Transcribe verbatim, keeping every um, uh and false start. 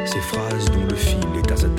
Ces phrases dont le fil est à sa